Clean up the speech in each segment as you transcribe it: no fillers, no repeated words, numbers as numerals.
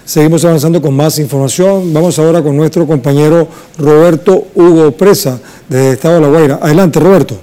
Seguimos avanzando con más información. Vamos ahora con nuestro compañero Roberto Hugo Presa, desde el estado de La Guaira. Adelante, Roberto.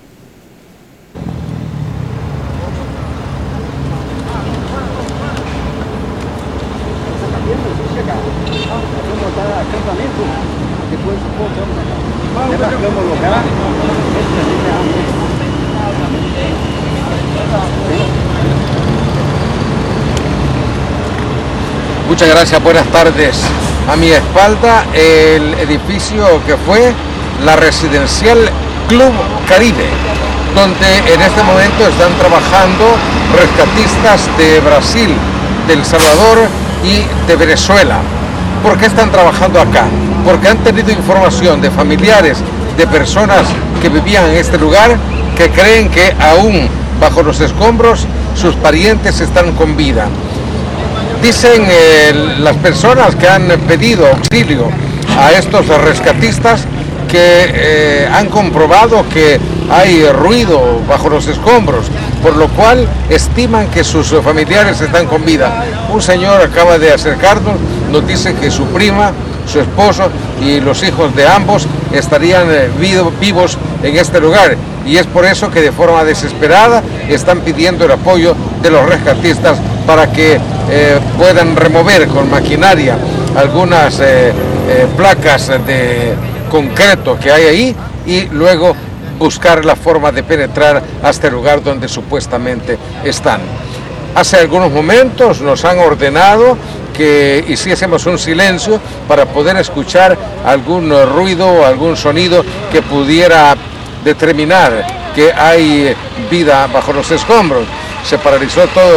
Muchas gracias, buenas tardes. A mi espalda el edificio que fue la residencial Club Caribe, donde en este momento están trabajando rescatistas de Brasil, de El Salvador y de Venezuela. ¿Por qué están trabajando acá? Porque han tenido información de familiares de personas que vivían en este lugar que creen que aún bajo los escombros sus parientes están con vida. Dicen las personas que han pedido auxilio a estos rescatistas que han comprobado que hay ruido bajo los escombros, por lo cual estiman que sus familiares están con vida. Un señor acaba de acercarnos, nos dice que su prima, su esposo y los hijos de ambos estarían vivos en este lugar, y es por eso que de forma desesperada están pidiendo el apoyo de los rescatistas para que puedan remover con maquinaria algunas placas de concreto que hay ahí y luego buscar la forma de penetrar hasta el lugar donde supuestamente están. Hace algunos momentos nos han ordenado que hiciésemos un silencio para poder escuchar algún ruido o algún sonido que pudiera determinar que hay vida bajo los escombros. Se paralizó todo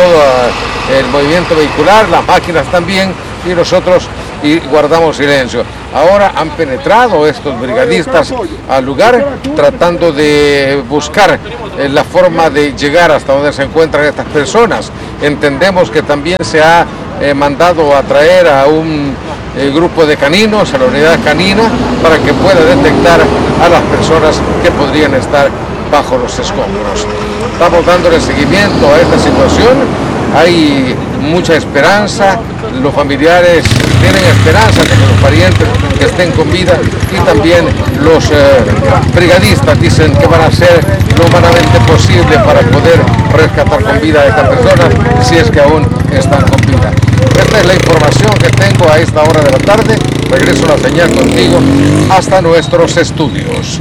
el movimiento vehicular, las máquinas también, y nosotros guardamos silencio. Ahora han penetrado estos brigadistas al lugar tratando de buscar la forma de llegar hasta donde se encuentran estas personas. Entendemos que también se ha mandado a traer a un grupo de caninos, a la unidad canina, para que pueda detectar a las personas que podrían estar bajo los escombros. Estamos dándole seguimiento a esta situación. Hay mucha esperanza, los familiares tienen esperanza de que los parientes estén con vida, y también los brigadistas dicen que van a hacer lo humanamente posible para poder rescatar con vida a estas personas si es que aún están con vida. Esta es la información que tengo a esta hora de la tarde. Regreso la señal contigo hasta nuestros estudios.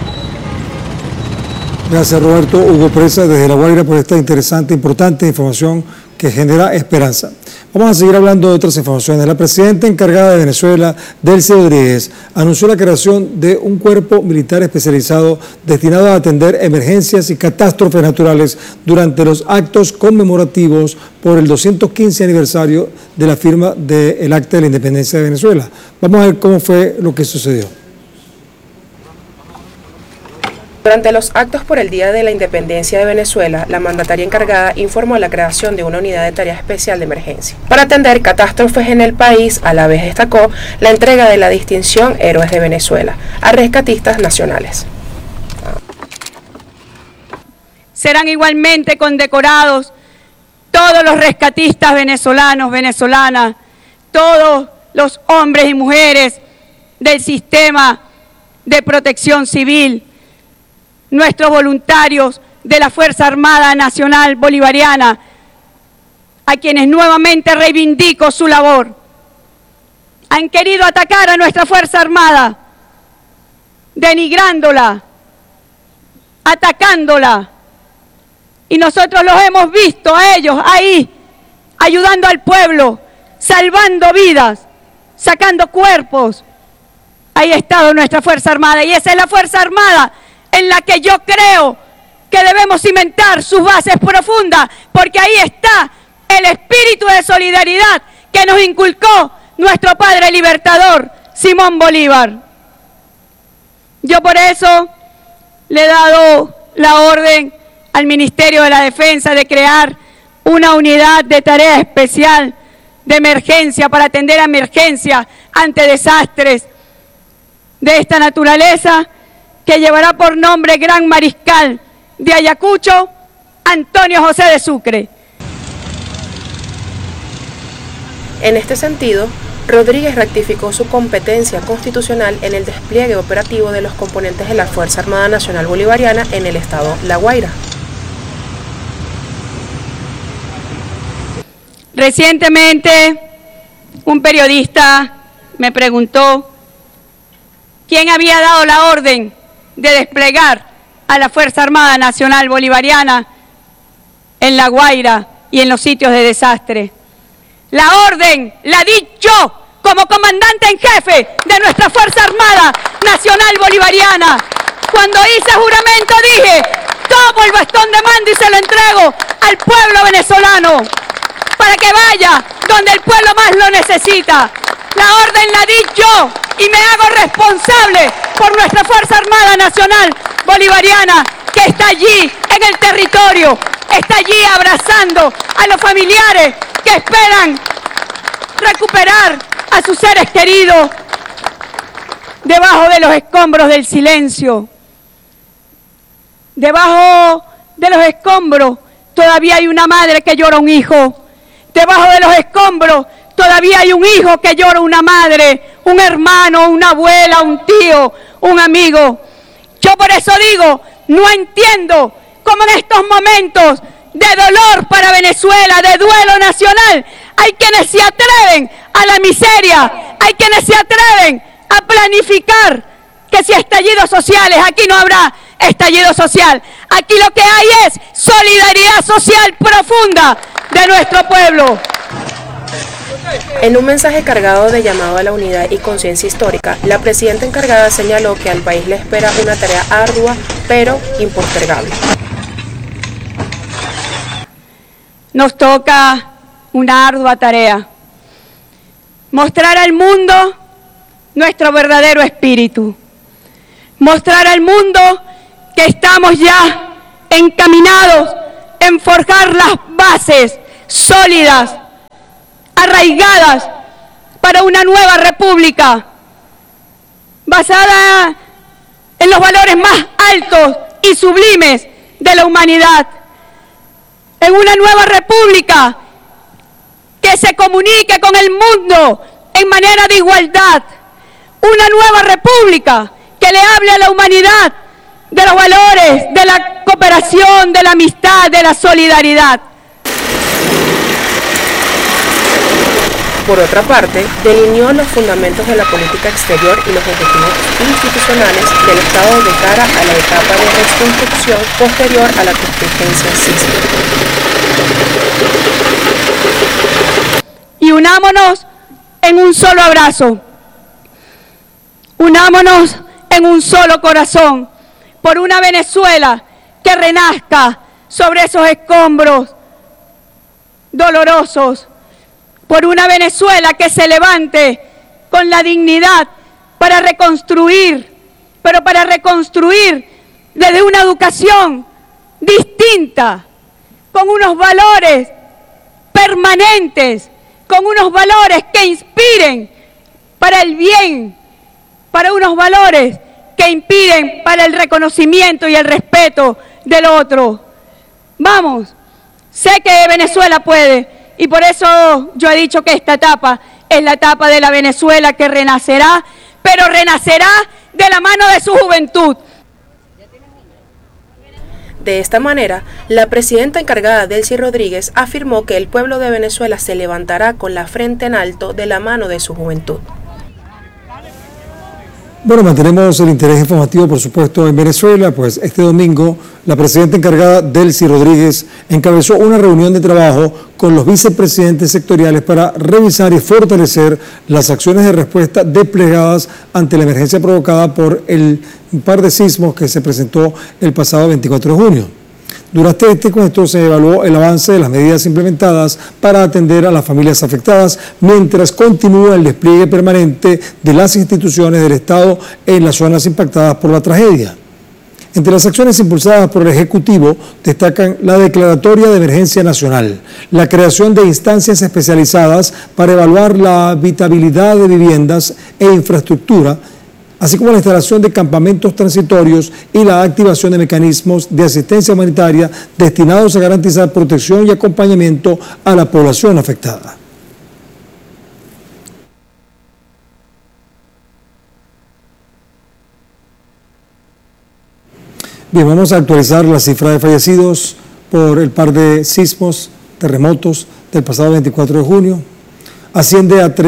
Gracias, Roberto Hugo Presa, desde La Guaira, por esta interesante, importante información que genera esperanza. Vamos a seguir hablando de otras informaciones. La presidenta encargada de Venezuela, Delcy Rodríguez, anunció la creación de un cuerpo militar especializado destinado a atender emergencias y catástrofes naturales durante los actos conmemorativos por el 215 aniversario de la firma del Acta de la Independencia de Venezuela. Vamos a ver cómo fue lo que sucedió. Durante los actos por el Día de la Independencia de Venezuela, la mandataria encargada informó la creación de una unidad de tarea especial de emergencia para atender catástrofes en el país. A la vez destacó la entrega de la distinción Héroes de Venezuela a rescatistas nacionales. Serán igualmente condecorados todos los rescatistas venezolanos, venezolanas, todos los hombres y mujeres del sistema de protección civil, nuestros voluntarios de la Fuerza Armada Nacional Bolivariana, a quienes nuevamente reivindico su labor. Han querido atacar a nuestra Fuerza Armada, denigrándola, atacándola, y nosotros los hemos visto a ellos ahí, ayudando al pueblo, salvando vidas, sacando cuerpos. Ahí ha estado nuestra Fuerza Armada, y esa es la Fuerza Armada en la que yo creo que debemos cimentar sus bases profundas, porque ahí está el espíritu de solidaridad que nos inculcó nuestro padre libertador, Simón Bolívar. Yo por eso le he dado la orden al Ministerio de la Defensa de crear una unidad de tarea especial de emergencia para atender a emergencias ante desastres de esta naturaleza, que llevará por nombre Gran Mariscal de Ayacucho, Antonio José de Sucre. En este sentido, Rodríguez rectificó su competencia constitucional en el despliegue operativo de los componentes de la Fuerza Armada Nacional Bolivariana en el estado La Guaira. Recientemente, un periodista me preguntó quién había dado la orden de desplegar a la Fuerza Armada Nacional Bolivariana en La Guaira y en los sitios de desastre. La orden la di yo como comandante en jefe de nuestra Fuerza Armada Nacional Bolivariana. Cuando hice juramento dije, tomo el bastón de mando y se lo entrego al pueblo venezolano para que vaya donde el pueblo más lo necesita. La orden la di yo y me hago responsable por nuestra Fuerza Armada Nacional Bolivariana que está allí en el territorio, está allí abrazando a los familiares que esperan recuperar a sus seres queridos debajo de los escombros del silencio. Debajo de los escombros todavía hay una madre que llora un hijo. Debajo de los escombros todavía hay un hijo que llora una madre, un hermano, una abuela, un tío, un amigo. Yo por eso digo, no entiendo cómo en estos momentos de dolor para Venezuela, de duelo nacional, hay quienes se atreven a la miseria, hay quienes se atreven a planificar que si estallidos sociales, aquí no habrá estallido social, aquí lo que hay es solidaridad social profunda de nuestro pueblo. En un mensaje cargado de llamado a la unidad y conciencia histórica, la presidenta encargada señaló que al país le espera una tarea ardua, pero impostergable. Nos toca una ardua tarea, mostrar al mundo nuestro verdadero espíritu, mostrar al mundo que estamos ya encaminados en forjar las bases sólidas, arraigadas para una nueva república, basada en los valores más altos y sublimes de la humanidad, en una nueva república que se comunique con el mundo en manera de igualdad, una nueva república que le hable a la humanidad de los valores, de la cooperación, de la amistad, de la solidaridad. Por otra parte, delineó los fundamentos de la política exterior y los objetivos institucionales del Estado de cara a la etapa de reconstrucción posterior a la contingencia sísmica. Y unámonos en un solo abrazo, unámonos en un solo corazón, por una Venezuela que renazca sobre esos escombros dolorosos, por una Venezuela que se levante con la dignidad para reconstruir, pero para reconstruir desde una educación distinta, con unos valores permanentes, con unos valores que inspiren para el bien, para unos valores que inspiren para el reconocimiento y el respeto del otro. Vamos, sé que Venezuela puede. Y por eso yo he dicho que esta etapa es la etapa de la Venezuela que renacerá, pero renacerá de la mano de su juventud. De esta manera, la presidenta encargada Delcy Rodríguez afirmó que el pueblo de Venezuela se levantará con la frente en alto de la mano de su juventud. Bueno, mantenemos el interés informativo, por supuesto, en Venezuela, pues este domingo la presidenta encargada Delcy Rodríguez encabezó una reunión de trabajo con los vicepresidentes sectoriales para revisar y fortalecer las acciones de respuesta desplegadas ante la emergencia provocada por el par de sismos que se presentó el pasado 24 de junio. Durante este encuentro se evaluó el avance de las medidas implementadas para atender a las familias afectadas, mientras continúa el despliegue permanente de las instituciones del Estado en las zonas impactadas por la tragedia. Entre las acciones impulsadas por el Ejecutivo destacan la declaratoria de emergencia nacional, la creación de instancias especializadas para evaluar la habitabilidad de viviendas e infraestructura, así como la instalación de campamentos transitorios y la activación de mecanismos de asistencia humanitaria destinados a garantizar protección y acompañamiento a la población afectada. Bien, vamos a actualizar la cifra de fallecidos por el par de sismos, terremotos del pasado 24 de junio. Asciende a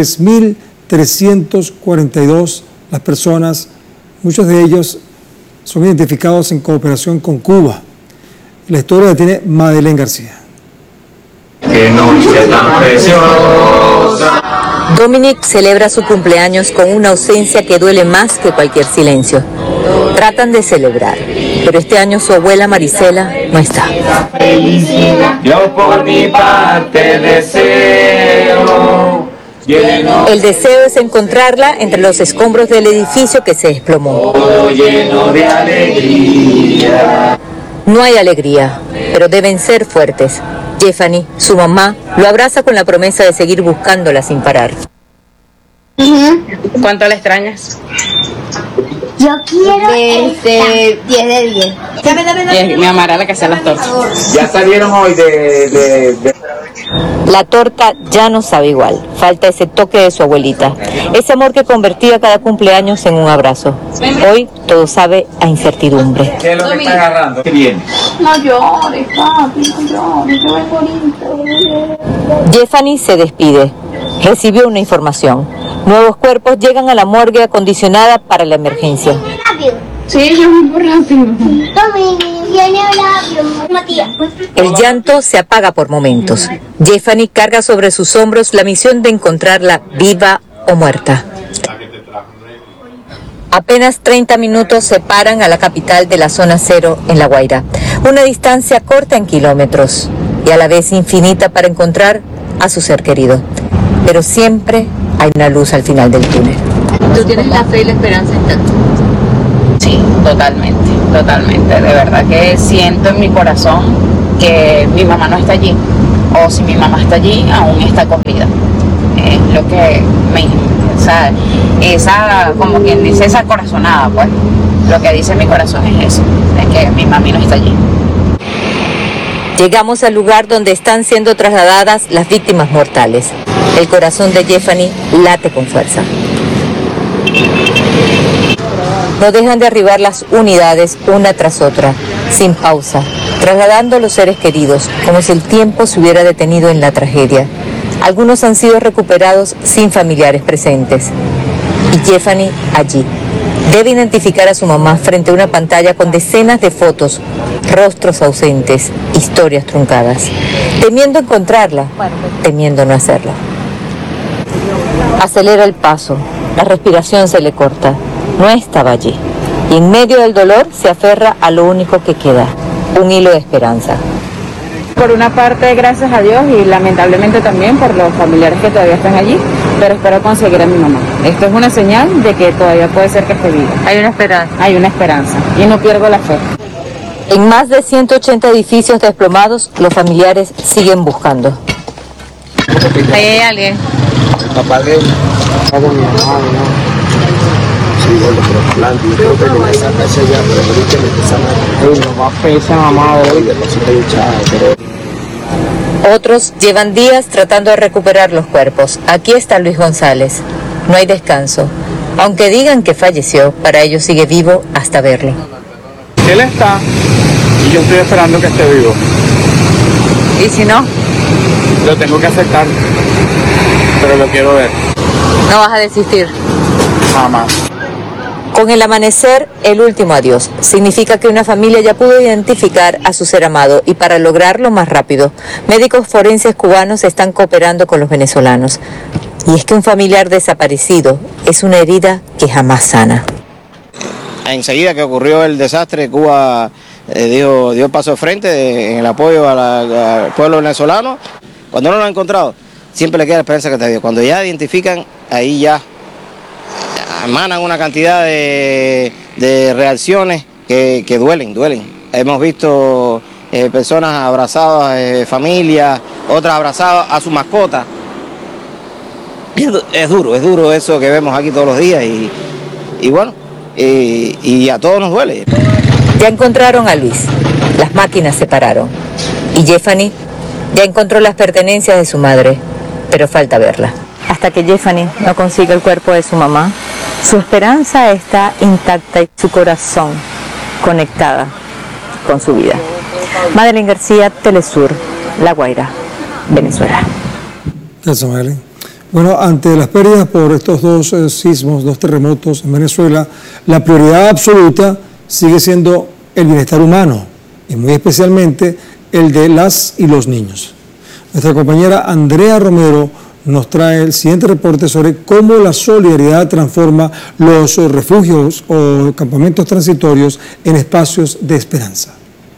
3.342 las personas, muchos de ellos son identificados en cooperación con Cuba. La historia la tiene Madeleine García. Qué noche tan preciosa. Dominic celebra su cumpleaños con una ausencia que duele más que cualquier silencio. Tratan de celebrar, pero este año su abuela Marisela no está. Yo por mi parte deseo. El deseo es encontrarla entre los escombros del edificio que se desplomó. Todo lleno de alegría. No hay alegría, pero deben ser fuertes. Jeffany, su mamá, lo abraza con la promesa de seguir buscándola sin parar. ¿Cuánto la extrañas? Yo quiero 10 de 10. Mi mamá era la que hacía las tortas. Ya salieron hoy de... La torta ya no sabe igual, falta ese toque de su abuelita, ese amor que convertía cada cumpleaños en un abrazo. Hoy todo sabe a incertidumbre. ¿Qué es lo que está agarrando? ¿Qué viene? No llores, papi, no llores, yo vengo ahorita. Jeffany se despide. Recibió una información. Nuevos cuerpos llegan a la morgue acondicionada para la emergencia. Rápido. Sí, yo muy rápido. Tommy, viene rápido, Matías. El llanto se apaga por momentos. Jeffany carga sobre sus hombros la misión de encontrarla viva o muerta. Apenas 30 minutos separan a la capital de la zona cero en La Guaira. Una distancia corta en kilómetros y a la vez infinita para encontrar a su ser querido. Pero siempre hay una luz al final del túnel. ¿Tú tienes la fe y la esperanza intacta? Sí, totalmente, totalmente. De verdad que siento en mi corazón que mi mamá no está allí. O si mi mamá está allí, aún está con vida. Es lo que me... esa, como quien dice, esa corazonada, pues. Lo que dice mi corazón es eso, es que mi mami no está allí. Llegamos al lugar donde están siendo trasladadas las víctimas mortales. El corazón de Jeffany late con fuerza. No dejan de arribar las unidades una tras otra, sin pausa, trasladando a los seres queridos, como si el tiempo se hubiera detenido en la tragedia. Algunos han sido recuperados sin familiares presentes. Y Jeffany allí. Debe identificar a su mamá frente a una pantalla con decenas de fotos, rostros ausentes, historias truncadas. Temiendo encontrarla, temiendo no hacerlo. Acelera el paso, la respiración se le corta. No estaba allí. Y en medio del dolor se aferra a lo único que queda, un hilo de esperanza. Por una parte, gracias a Dios y lamentablemente también por los familiares que todavía están allí, pero espero conseguir a mi mamá. Esto es una señal de que todavía puede ser que esté viva. Hay una esperanza. Hay una esperanza y no pierdo la fe. En más de 180 edificios desplomados, los familiares siguen buscando. Ahí hay alguien. El papá de él. Sí, bueno, pero planta, yo creo que me saca ese ya, pero ahorita me empieza a... No va a pesar, mamá, hoy, de paso está hinchada, pero... Otros llevan días tratando de recuperar los cuerpos. Aquí está Luis González. No hay descanso. Aunque digan que falleció, para ellos sigue vivo hasta verlo. Él está y yo estoy esperando que esté vivo. ¿Y si no? Lo tengo que aceptar, pero lo quiero ver. No vas a desistir. Jamás. Con el amanecer, el último adiós. Significa que una familia ya pudo identificar a su ser amado y para lograrlo más rápido, médicos forenses cubanos están cooperando con los venezolanos. Y es que un familiar desaparecido es una herida que jamás sana. Enseguida que ocurrió el desastre, Cuba dio paso de frente en el apoyo al pueblo venezolano. Cuando no lo han encontrado, siempre le queda la esperanza que te dio. Cuando ya identifican, ahí ya emanan una cantidad de reacciones que duelen. Hemos visto personas abrazadas, familias, otras abrazadas a su mascota. Es duro eso que vemos aquí todos los días y bueno, y a todos nos duele. Ya encontraron a Luis, las máquinas se pararon y Jeffany ya encontró las pertenencias de su madre, pero falta verla. Hasta que Jeffany no consiga el cuerpo de su mamá, su esperanza está intacta y su corazón conectada con su vida. Madeline García, Telesur, La Guaira, Venezuela. Gracias, Madeline. Bueno, ante las pérdidas por estos dos sismos, dos terremotos en Venezuela, la prioridad absoluta sigue siendo el bienestar humano y muy especialmente el de las y los niños. Nuestra compañera Andrea Romero nos trae el siguiente reporte sobre cómo la solidaridad transforma los refugios o campamentos transitorios en espacios de esperanza.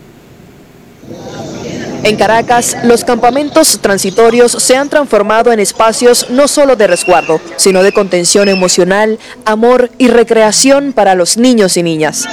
En Caracas, los campamentos transitorios se han transformado en espacios no solo de resguardo, sino de contención emocional, amor y recreación para los niños y niñas.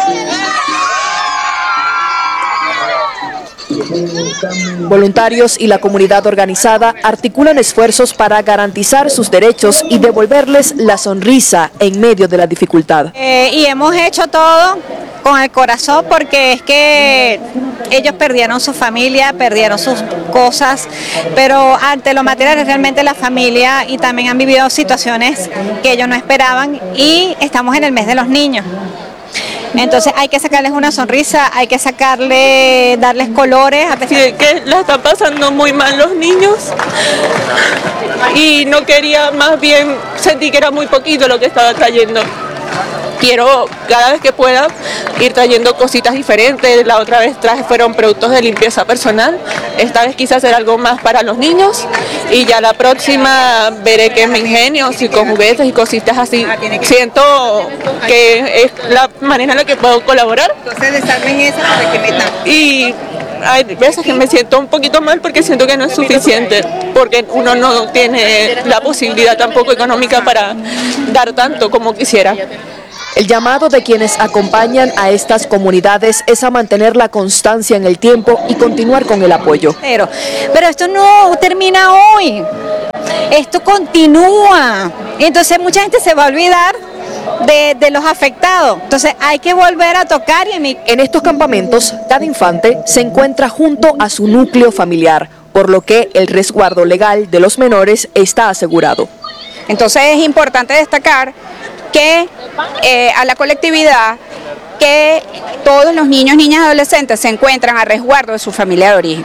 Voluntarios y la comunidad organizada articulan esfuerzos para garantizar sus derechos y devolverles la sonrisa en medio de la dificultad. Y hemos hecho todo con el corazón porque es que ellos perdieron su familia, perdieron sus cosas, pero ante lo material realmente la familia y también han vivido situaciones que ellos no esperaban y estamos en el mes de los niños. Entonces hay que sacarles una sonrisa, hay que darles colores. Sí, que la están pasando muy mal los niños y no quería, más bien sentí que era muy poquito lo que estaba trayendo. Quiero cada vez que pueda ir trayendo cositas diferentes. La otra vez fueron productos de limpieza personal, esta vez quise hacer algo más para los niños y ya la próxima veré que me ingenio, si con juguetes y cositas así. Siento que es la manera en la que puedo colaborar. Entonces desarmen eso para que metan. Y hay veces que me siento un poquito mal porque siento que no es suficiente, porque uno no tiene la posibilidad tampoco económica para dar tanto como quisiera. El llamado de quienes acompañan a estas comunidades es a mantener la constancia en el tiempo y continuar con el apoyo. Pero esto no termina hoy, esto continúa, entonces mucha gente se va a olvidar de los afectados, entonces hay que volver a tocar. En estos campamentos, cada infante se encuentra junto a su núcleo familiar, por lo que el resguardo legal de los menores está asegurado. Entonces es importante destacar que a la colectividad que todos los niños, niñas y adolescentes se encuentran a resguardo de su familia de origen.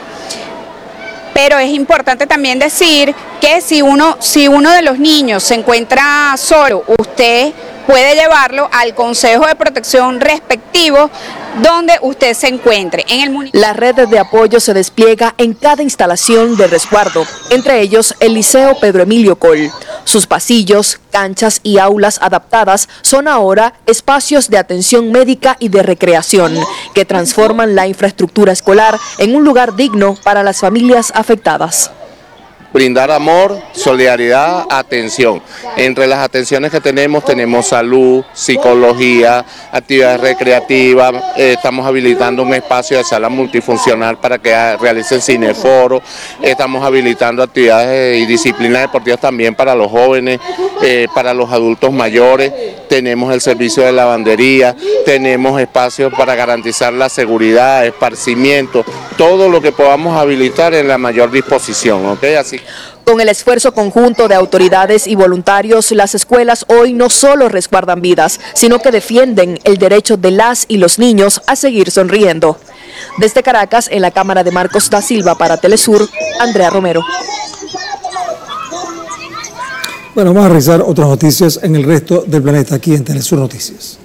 Pero es importante también decir que si uno de los niños se encuentra solo, usted puede llevarlo al Consejo de Protección respectivo donde usted se encuentre. La red de apoyo se despliega en cada instalación de resguardo, entre ellos el Liceo Pedro Emilio Col. Sus pasillos, canchas y aulas adaptadas son ahora espacios de atención médica y de recreación, que transforman la infraestructura escolar en un lugar digno para las familias afectadas. Brindar amor, solidaridad, atención. Entre las atenciones que tenemos salud, psicología, actividades recreativas, estamos habilitando un espacio de sala multifuncional para que realicen cineforo, estamos habilitando actividades y disciplinas deportivas también para los jóvenes, para los adultos mayores, tenemos el servicio de lavandería, tenemos espacios para garantizar la seguridad, esparcimiento, todo lo que podamos habilitar en la mayor disposición, ¿ok? Así. Con el esfuerzo conjunto de autoridades y voluntarios, las escuelas hoy no solo resguardan vidas, sino que defienden el derecho de las y los niños a seguir sonriendo. Desde Caracas, en la cámara de Marcos da Silva para Telesur, Andrea Romero. Bueno, vamos a revisar otras noticias en el resto del planeta aquí en Telesur Noticias.